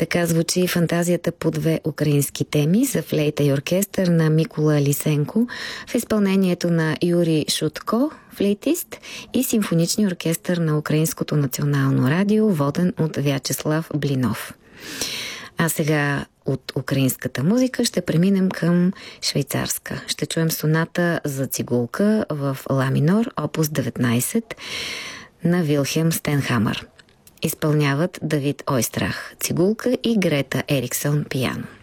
Така звучи фантазията по две украински теми за флейта и оркестър на Микола Лисенко в изпълнението на Юрий Шутко, флейтист, и симфоничния оркестър на Украинското национално радио, воден от Вячеслав Блинов. А сега от украинската музика ще преминем към швейцарска. Ще чуем соната за цигулка в ла минор, опус 19 на Вилхелм Стенхамър. Изпълняват Давид Ойстрах цигулка и Грета Ериксон пиано.